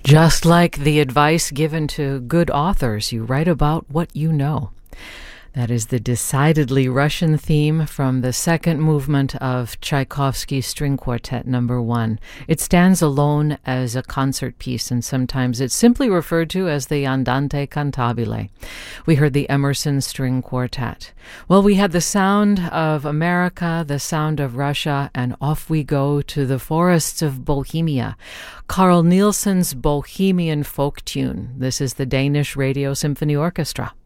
Just like the advice given to good authors, you write about what you know. That is the decidedly Russian theme from the second movement of Tchaikovsky's String Quartet No. 1. It stands alone as a concert piece, and sometimes it's simply referred to as the Andante Cantabile. We heard the Emerson String Quartet. Well, we had the sound of America, the sound of Russia, and off we go to the forests of Bohemia. Carl Nielsen's Bohemian folk tune. This is the Danish Radio Symphony Orchestra.